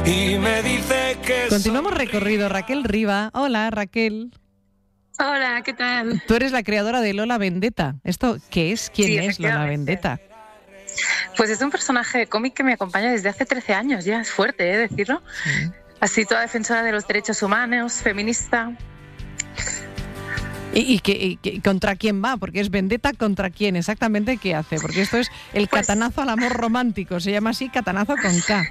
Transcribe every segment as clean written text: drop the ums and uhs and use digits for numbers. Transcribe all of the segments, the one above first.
Y me dice que... Continuamos recorrido. Raquel Riba. Hola, Raquel. Hola, ¿qué tal? Tú eres la creadora de Lola Vendetta. ¿Esto qué es? ¿Quién es Lola Vendetta? Pues es un personaje de cómic que me acompaña desde hace 13 años. Ya es fuerte, decirlo. Sí. Así, toda defensora de los derechos humanos, feminista. ¿Y contra quién va? Porque es Vendetta contra quién, exactamente qué hace. Porque esto es el catanazo al amor romántico. Se llama así, catanazo con K.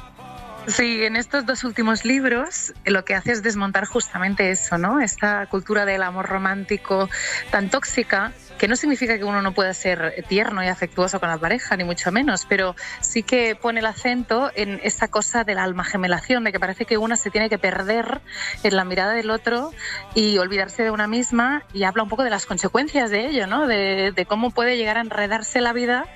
Sí, en estos dos últimos libros lo que hace es desmontar justamente eso, ¿no? Esta cultura del amor romántico tan tóxica, que no significa que uno no pueda ser tierno y afectuoso con la pareja, ni mucho menos, pero sí que pone el acento en esta cosa de la almagemelación, de que parece que una se tiene que perder en la mirada del otro y olvidarse de una misma, y habla un poco de las consecuencias de ello, ¿no? De cómo puede llegar a enredarse la vida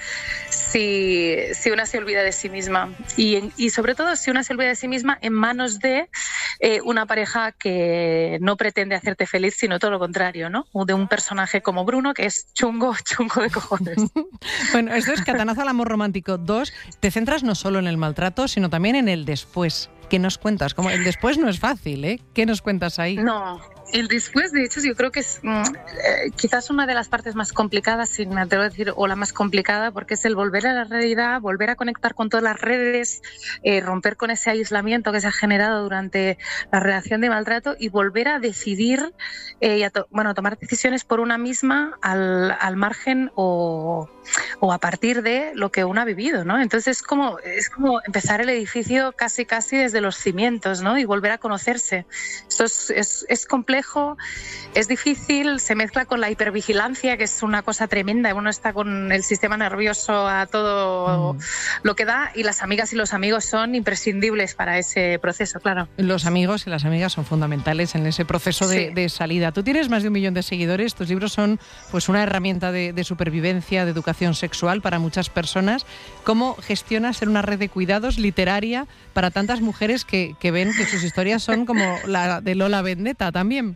si una se olvida de sí misma. Y sobre todo si una se olvida de sí misma en manos de una pareja que no pretende hacerte feliz, sino todo lo contrario, ¿no? O de un personaje como Bruno, que es chungo de cojones. Bueno, esto es Catanazo al amor romántico 2. Te centras no solo en el maltrato, sino también en el después. ¿Qué nos cuentas? Como el después no es fácil, ¿eh? ¿Qué nos cuentas ahí? No, el después, de hecho, yo creo que es quizás una de las partes más complicadas, si me atrevo a decir, o la más complicada, porque es el volver a la realidad, volver a conectar con todas las redes, romper con ese aislamiento que se ha generado durante la relación de maltrato y volver a decidir y tomar decisiones por una misma al margen o a partir de lo que uno ha vivido, ¿no? Entonces es como empezar el edificio casi desde los cimientos, ¿no? Y volver a conocerse. Esto es complejo, es difícil, se mezcla con la hipervigilancia, que es una cosa tremenda. Uno está con el sistema nervioso a todo lo que da, y las amigas y los amigos son imprescindibles para ese proceso, claro. Los amigos y las amigas son fundamentales en ese proceso de salida. Tú tienes más de 1 millón de seguidores, tus libros son pues una herramienta de supervivencia, de educación sexual para muchas personas. ¿Cómo gestionas ser una red de cuidados literaria para tantas mujeres que ven que sus historias son como la de Lola Vendetta también?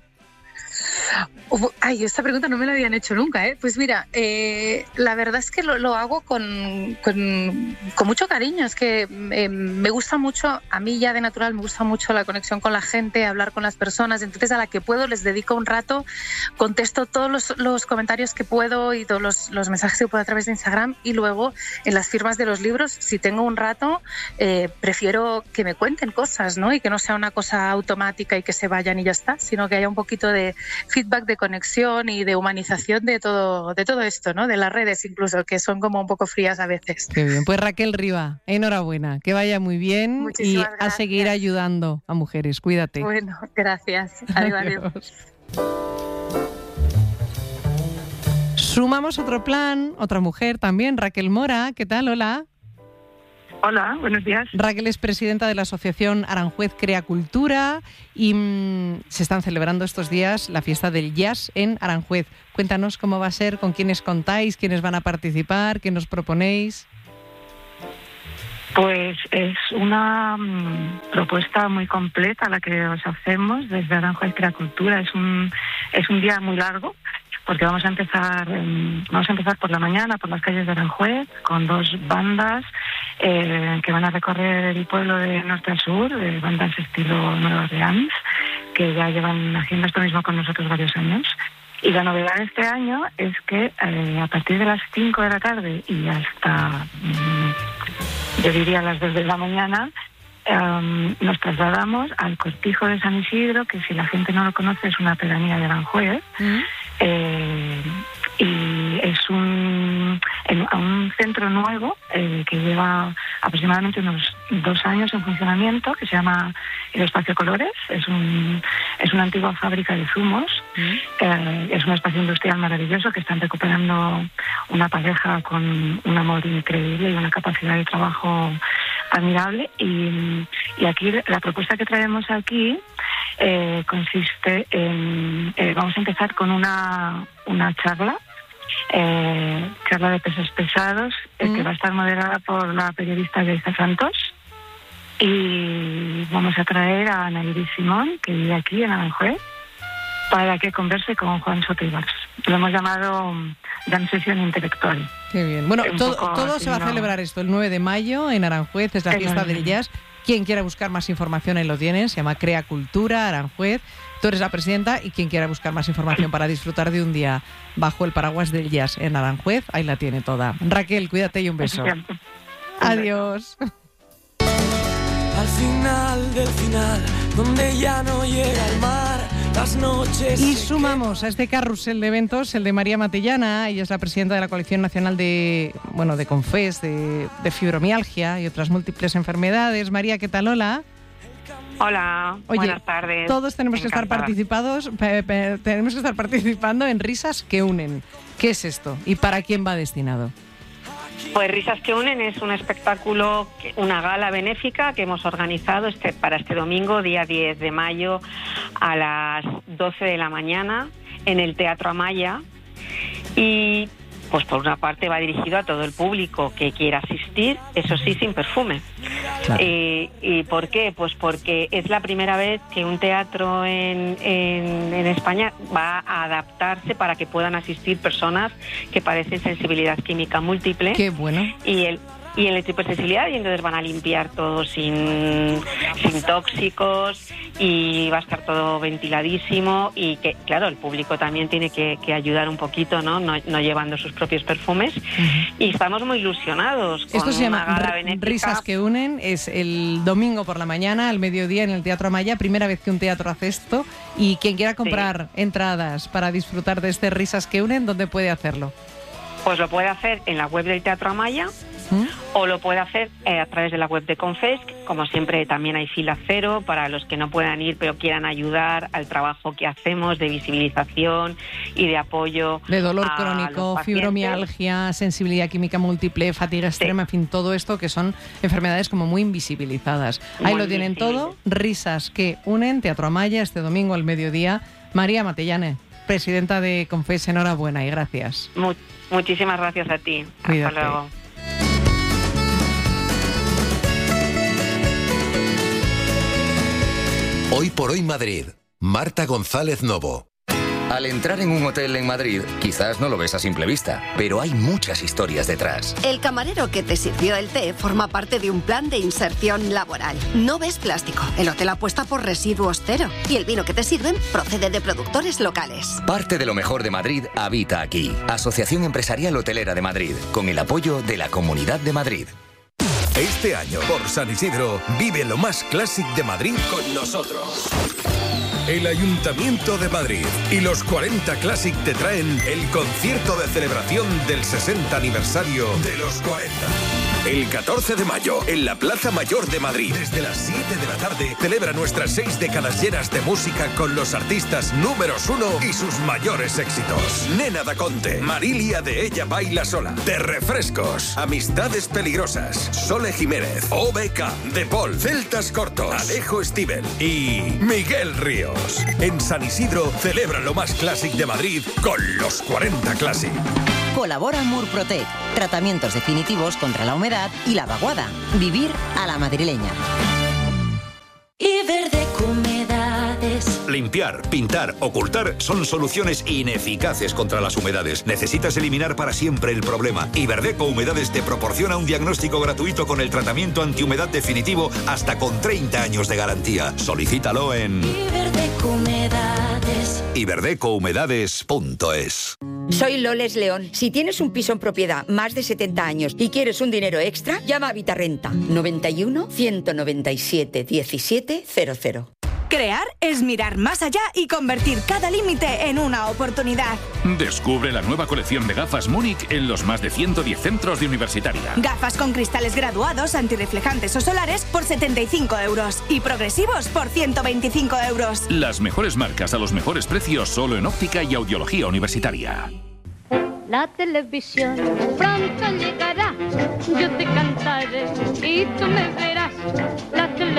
Ay, esta pregunta no me la habían hecho nunca, ¿eh? Pues mira, la verdad es que lo hago con mucho cariño. Es que me gusta mucho, a mí ya de natural me gusta mucho la conexión con la gente, hablar con las personas. Entonces, a la que puedo les dedico un rato, contesto todos los comentarios que puedo y todos los mensajes que puedo a través de Instagram, y luego en las firmas de los libros, si tengo un rato, prefiero que me cuenten cosas, ¿no? Y que no sea una cosa automática y que se vayan y ya está, sino que haya un poquito de feedback, de conexión y de humanización de todo esto, ¿no? De las redes incluso, que son como un poco frías a veces. Qué bien. Pues Raquel Riba, enhorabuena, que vaya muy bien. Muchísimas y a seguir ayudando a mujeres. Cuídate. Bueno, gracias. Adiós. Sumamos otro plan, otra mujer también, Raquel Mora. ¿Qué tal? Hola. Hola, buenos días. Raquel es presidenta de la asociación Aranjuez Crea Cultura y se están celebrando estos días la fiesta del jazz en Aranjuez. Cuéntanos cómo va a ser, con quiénes contáis, quiénes van a participar, qué nos proponéis. Pues es una propuesta muy completa la que os hacemos desde Aranjuez Crea Cultura. Es un día muy largo, porque vamos a empezar por la mañana por las calles de Aranjuez con 2 bandas que van a recorrer el pueblo de norte a sur, bandas estilo Nueva Orleans, que ya llevan haciendo esto mismo con nosotros varios años. Y la novedad de este año es que a partir de las 5 de la tarde y hasta, yo diría, las 2 de la mañana, nos trasladamos al Cortijo de San Isidro, que si la gente no lo conoce es una pedanía de Aranjuez, y es un centro nuevo que lleva aproximadamente unos 2 años en funcionamiento, que se llama el Espacio Colores. Es una antigua fábrica de zumos. Es un espacio industrial maravilloso que están recuperando una pareja con un amor increíble y una capacidad de trabajo admirable. Y aquí la propuesta que traemos aquí consiste en vamos a empezar con una charla de pesos pesados, que va a estar moderada por la periodista Yaisa Santos, y vamos a traer a Ana Iris Simón, que vive aquí en Aranjuez, para que converse con Juan Soto Ibars. Lo hemos llamado Jam Session Intelectual. Qué bien. Bueno, todo se va a celebrar esto el 9 de mayo en Aranjuez, es la fiesta del jazz. Quien quiera buscar más información, ahí lo tienes. Se llama Crea Cultura, Aranjuez. Tú eres la presidenta y quien quiera buscar más información para disfrutar de un día bajo el paraguas del jazz en Aranjuez, ahí la tiene toda. Raquel, cuídate y un beso. Adiós. Al final del final, donde ya no llega el mar, las noches... Y sumamos a este carrusel de eventos el de María Matellana. Ella es la presidenta de la Coalición Nacional de CONFES, de fibromialgia y otras múltiples enfermedades. María, ¿qué tal? Hola. Hola, oye, buenas tardes. Todos tenemos que estar participando en Risas que Unen. ¿Qué es esto y para quién va destinado? Pues Risas que Unen es un espectáculo, una gala benéfica que hemos organizado para este domingo, día 10 de mayo, a las 12 de la mañana, en el Teatro Amaya. Y pues por una parte va dirigido a todo el público que quiera asistir, eso sí, sin perfume. Claro. ¿Y por qué? Pues porque es la primera vez que un teatro en España va a adaptarse para que puedan asistir personas que padecen sensibilidad química múltiple. Qué bueno. Y electrohipersensibilidad, y entonces van a limpiar todo sin tóxicos y va a estar todo ventiladísimo, y que claro, el público también tiene que ayudar un poquito, no llevando sus propios perfumes. Y estamos muy ilusionados con esto se llama una gala benéfica. Risas que Unen, es el domingo por la mañana, al mediodía, en el Teatro Amaya, primera vez que un teatro hace esto, y quien quiera comprar entradas para disfrutar de este Risas que Unen, ¿dónde puede hacerlo? Pues lo puede hacer en la web del Teatro Amaya, o lo puede hacer a través de la web de CONFES. Como siempre, también hay fila cero para los que no puedan ir pero quieran ayudar al trabajo que hacemos de visibilización y de apoyo. De dolor crónico, fibromialgia, sensibilidad química múltiple, fatiga extrema, en fin, todo esto que son enfermedades como muy invisibilizadas. Ahí lo tienen todo. Risas que Unen, Teatro Amaya, este domingo al mediodía. María Matellana, presidenta de CONFES, enhorabuena y gracias. Muchísimas gracias a ti. Cuídate. Hasta luego. Hoy por hoy Madrid. Marta González Novo. Al entrar en un hotel en Madrid, quizás no lo ves a simple vista, pero hay muchas historias detrás. El camarero que te sirvió el té forma parte de un plan de inserción laboral. No ves plástico. El hotel apuesta por residuos cero. Y el vino que te sirven procede de productores locales. Parte de lo mejor de Madrid habita aquí. Asociación Empresarial Hotelera de Madrid, con el apoyo de la Comunidad de Madrid. Este año, por San Isidro, vive lo más clásico de Madrid con nosotros. El Ayuntamiento de Madrid y los 40 Classic te traen el concierto de celebración del 60 aniversario de los 40. El 14 de mayo, en la Plaza Mayor de Madrid, desde las 7 de la tarde, celebra nuestras 6 décadas llenas de música con los artistas números 1 y sus mayores éxitos. Nena da Conte, Marilia de Ella Baila Sola, De Refrescos, Amistades Peligrosas, Sole Jiménez, OBK, De Paul, Celtas Cortos, Alejo Stivel y Miguel Ríos. En San Isidro, celebra lo más clásico de Madrid con los 40 Classic. Colabora Murprotec, tratamientos definitivos contra la humedad y la vaguada. Vivir a la madrileña. Iberdeco Humedades. Limpiar, pintar, ocultar son soluciones ineficaces contra las humedades. Necesitas eliminar para siempre el problema. Iberdeco Humedades te proporciona un diagnóstico gratuito con el tratamiento antihumedad definitivo hasta con 30 años de garantía. Solicítalo en Iberdeco Humedades. iberdecouhumedades.es. Soy Loles León. Si tienes un piso en propiedad más de 70 años y quieres un dinero extra, llama a Vitarrenta. 91 197 1700. Crear es mirar más allá y convertir cada límite en una oportunidad. Descubre la nueva colección de gafas Múnich en los más de 110 centros de Universitaria. Gafas con cristales graduados, antirreflejantes o solares por 75 euros y progresivos por 125 euros. Las mejores marcas a los mejores precios solo en óptica y audiología universitaria. La televisión pronto llegará, yo te cantaré y tú me verás. La televisión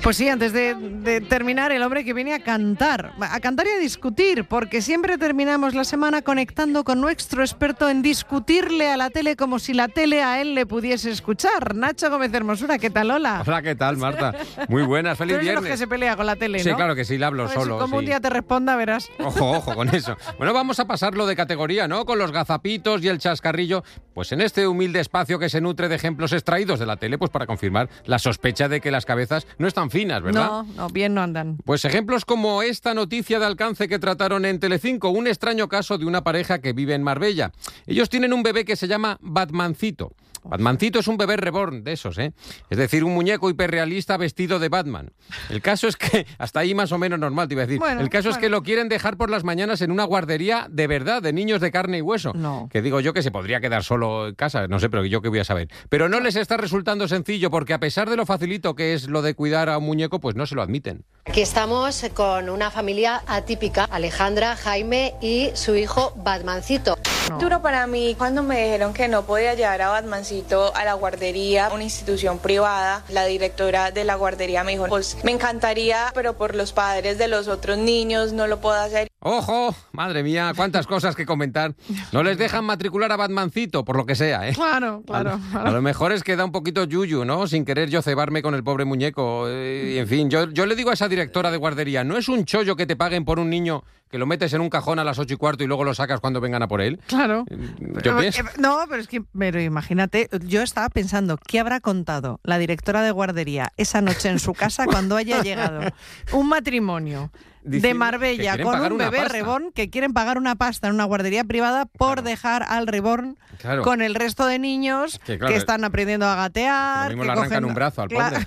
Pues sí, antes de terminar, el hombre que viene a cantar y a discutir, porque siempre terminamos la semana conectando con nuestro experto en discutirle a la tele como si la tele a él le pudiese escuchar. Nacho Gómez Hermosura, ¿qué tal? Hola. Hola, ¿qué tal, Marta? Muy buenas, feliz viernes. Tú eres los que se pelea con la tele, ¿no? Sí, claro que sí, le hablo solo. Si como un día te responda, verás. Ojo con eso. Bueno, vamos a pasarlo de categoría, ¿no? Con los gazapitos y el chascarrillo, pues en este humilde espacio que se nutre de ejemplos extraídos de la tele, pues para confirmar la sospecha de que las cabezas no están finas, ¿verdad? No, bien no andan. Pues ejemplos como esta noticia de alcance que trataron en Telecinco, un extraño caso de una pareja que vive en Marbella. Ellos tienen un bebé que se llama Batmancito. Batmancito es un bebé reborn de esos, ¿eh? Es decir, un muñeco hiperrealista vestido de Batman. El caso es que, hasta ahí más o menos normal, te iba a decir. El caso es que lo quieren dejar por las mañanas en una guardería de verdad, de niños de carne y hueso. No. Que digo yo que se podría quedar solo en casa, no sé, pero yo qué voy a saber. Pero no les está resultando sencillo porque a pesar de lo facilito que es lo de cuidar a un muñeco, pues no se lo admiten. Aquí estamos con una familia atípica, Alejandra, Jaime y su hijo Batmancito. Duro para mí cuando me dijeron que no podía llevar a Batmancito a la guardería, una institución privada. La directora de la guardería me dijo, pues me encantaría, pero por los padres de los otros niños no lo puedo hacer. ¡Ojo! Madre mía, cuántas cosas que comentar. No les dejan matricular a Batmancito, por lo que sea, ¿eh? Claro. A lo mejor es que da un poquito yuyu, ¿no? Sin querer yo cebarme con el pobre muñeco. Y en fin, yo le digo a esa directora de guardería, ¿no es un chollo que te paguen por un niño que lo metes en un cajón a las 8:15 y luego lo sacas cuando vengan a por él? Claro. Yo pienso. No, pero es que, imagínate, yo estaba pensando, ¿qué habrá contado la directora de guardería esa noche en su casa cuando haya llegado un matrimonio de Marbella con un bebé reborn que quieren pagar una pasta en una guardería privada por dejar al reborn con el resto de niños que están aprendiendo a gatear? Lo mismo le arrancan un brazo al pobre.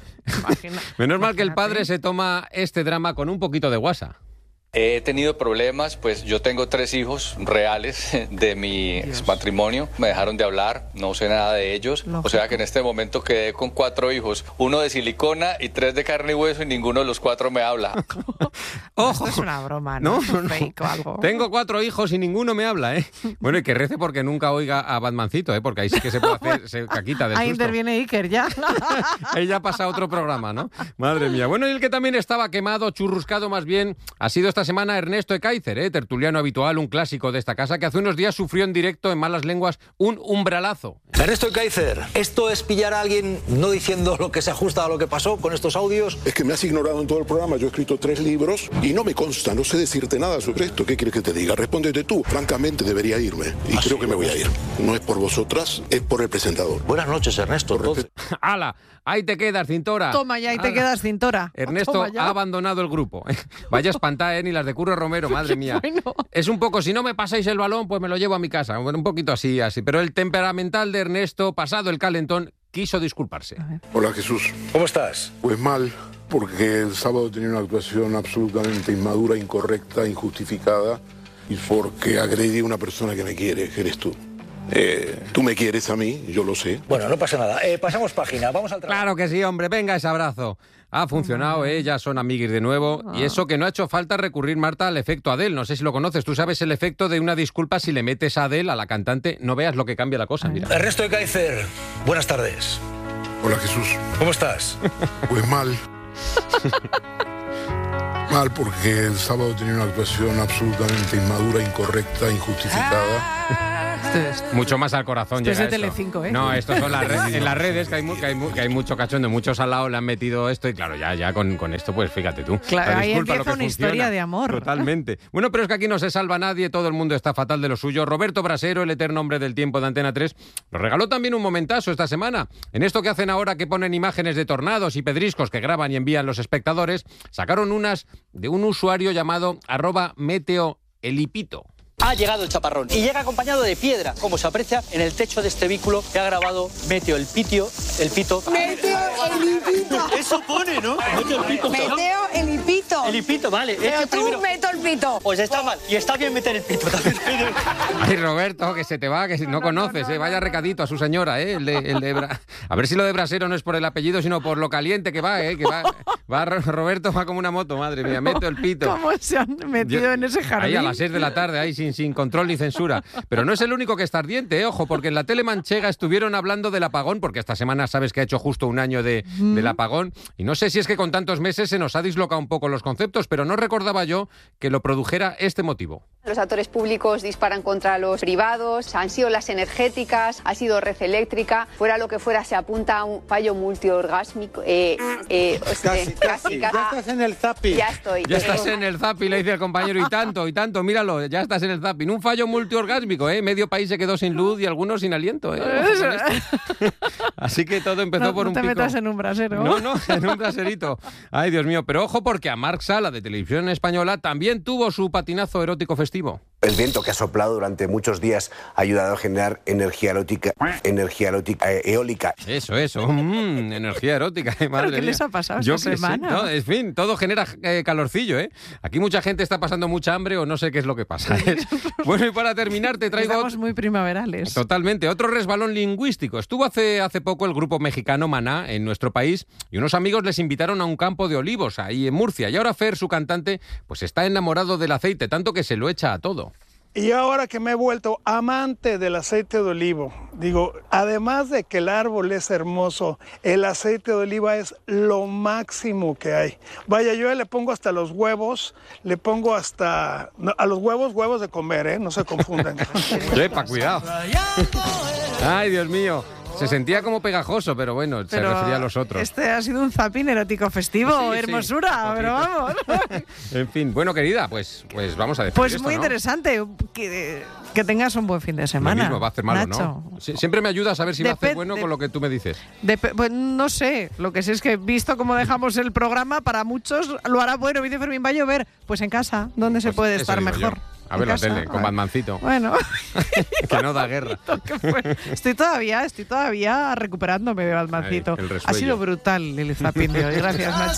Menos mal que el padre se toma este drama con un poquito de guasa. He tenido problemas, pues yo tengo 3 hijos reales de mi exmatrimonio. Me dejaron de hablar, no sé nada de ellos. O sea que en este momento quedé con 4 hijos, 1 de silicona y 3 de carne y hueso, y ninguno de los 4 me habla. ¡Ojo! Esto es una broma, ¿no? No. Fake o algo. Tengo 4 hijos y ninguno me habla, ¿eh? Bueno, y que rece porque nunca oiga a Batmancito, ¿eh? Porque ahí sí que se puede hacer caquita del susto. Ahí interviene Iker ya. Ella pasa a otro programa, ¿no? Madre mía. Bueno, y el que también estaba quemado, churruscado más bien, ha sido esta semana Ernesto Ekaizer, tertuliano habitual, un clásico de esta casa, que hace unos días sufrió en directo, en malas lenguas, un umbralazo. Ernesto Ekaizer, ¿esto es pillar a alguien no diciendo lo que se ajusta a lo que pasó con estos audios? Es que me has ignorado en todo el programa. Yo he escrito 3 libros y no me consta, no sé decirte nada sobre esto. ¿Qué quieres que te diga? Respóndete tú. Francamente, debería irme. Y creo que me voy a ir. No es por vosotras, es por el presentador. Buenas noches, Ernesto. ¡Hala! Ahí te quedas, cintora. Toma ya, ahí te quedas, cintora. Ernesto ha abandonado el grupo. Vaya espantada, ni las de Curro Romero, madre mía. Bueno. Es un poco, si no me pasáis el balón, pues me lo llevo a mi casa. Un poquito así. Pero el temperamental de Ernesto, pasado el calentón, quiso disculparse. Hola, Jesús. ¿Cómo estás? Pues mal, porque el sábado tenía una actuación absolutamente inmadura, incorrecta, injustificada, y porque agredí a una persona que me quiere, que eres tú. Tú me quieres a mí, yo lo sé. Bueno, no pasa nada. Pasamos página, vamos al trabajo. Claro que sí, hombre, venga ese abrazo. Ha funcionado, ya son amiguis de nuevo. Y eso que no ha hecho falta recurrir, Marta, al efecto Adele. No sé si lo conoces. Tú sabes el efecto de una disculpa si le metes a Adele, a la cantante. No veas lo que cambia la cosa, mira. Ernesto Ekaizer, buenas tardes. Hola, Jesús. ¿Cómo estás? Pues mal. Mal, porque el sábado tenía una actuación absolutamente inmadura, incorrecta, injustificada. Mucho más al corazón llega esto. Es de esto. Telecinco, ¿eh? No, esto son en las redes, que hay mucho cachondo, muchos al lado le han metido esto y claro, ya con esto, pues fíjate tú. Claro, ahí empieza una historia de amor. Totalmente. Bueno, pero es que aquí no se salva nadie, todo el mundo está fatal de lo suyo. Roberto Brasero, el eterno hombre del tiempo de Antena 3, nos regaló también un momentazo esta semana. En esto que hacen ahora, que ponen imágenes de tornados y pedriscos que graban y envían los espectadores, sacaron unas de un usuario llamado @meteoelipito. Ha llegado el chaparrón y llega acompañado de piedra, como se aprecia en el techo de este vehículo que ha grabado Meteo el Pito. Meteo el Ipito. Eso pone, ¿no? Meteo el Ipito. hipito. El hipito, vale. Pero tú meto el pito. Pues está mal. Y está bien meter el pito también. Ay, Roberto, que se te va, que no conoces, vaya recadito a su señora, el de a ver si lo de brasero no es por el apellido, sino por lo caliente que va, que va Roberto va como una moto, madre mía, meto el pito. ¿Cómo se han metido en ese jardín? Ahí a las 6 de la tarde, ahí sin control ni censura. Pero no es el único que está ardiente, ojo, porque en la tele manchega estuvieron hablando del apagón, porque esta semana sabes que ha hecho justo un año del apagón, y no sé si es que con tantos meses se nos ha dislocado un poco los conceptos, pero no recordaba yo que lo produjera este motivo. Los actores públicos disparan contra los privados, han sido las energéticas, ha sido red eléctrica, fuera lo que fuera se apunta a un fallo multiorgásmico. Casi. Ya estás en el zapping. Ya estoy. Ya estás en el zapping, le dice el compañero, y tanto, míralo, ya estás en el zapping. Un fallo multiorgásmico, medio país se quedó sin luz y algunos sin aliento. Así que todo empezó por un pico. No te metas en un brasero. No, en un braserito. Ay, Dios mío, pero ojo porque a Marc Sala de Televisión Española también tuvo su patinazo erótico festivo. El viento que ha soplado durante muchos días ha ayudado a generar energía eólica. Eso, energía erótica, madre ¿Qué mía. les ha pasado esta semana? No, en fin, todo genera calorcillo, Aquí mucha gente está pasando mucha hambre o no sé qué es lo que pasa. Bueno, y para terminar te traigo... Estamos muy primaverales. Totalmente, otro resbalón lingüístico. Estuvo hace poco el grupo mexicano Maná en nuestro país y unos amigos les invitaron a un campo de olivos ahí en Murcia. Y ahora Fer, su cantante, pues está enamorado del aceite, tanto que se lo echa a todo. Y ahora que me he vuelto amante del aceite de olivo, digo, además de que el árbol es hermoso, el aceite de oliva es lo máximo que hay. Vaya, yo le pongo hasta los huevos, le pongo hasta... No, a los huevos de comer, no se confundan. ¡Epa, cuidado! ¡Ay, Dios mío! Se sentía como pegajoso, pero bueno, se refería a los otros. Este ha sido un zapping erótico festivo, hermosura, pero vamos. En fin, bueno, querida, pues vamos a decir Pues esto, muy ¿no? interesante, que tengas un buen fin de semana. Lo mismo, va a hacer malo, Nacho. ¿no? Siempre me ayuda a saber si va a hacer bueno con lo que tú me dices. Pues no sé, lo que sé es que visto cómo dejamos el programa, para muchos lo hará bueno. Dice Fermín, va a llover, pues en casa, ¿dónde se puede estar mejor? Yo. A ver la tele, con Batmancito. Bueno. Que no da guerra. Estoy todavía recuperándome de Batmancito. Ha sido brutal el zapping de hoy. Gracias, Nacho.